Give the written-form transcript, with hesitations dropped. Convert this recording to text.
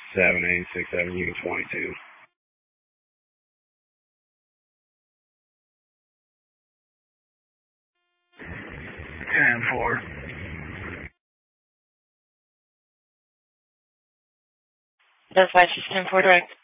7867 Unit 22. 10-4. Dispatch is 10-4 direct.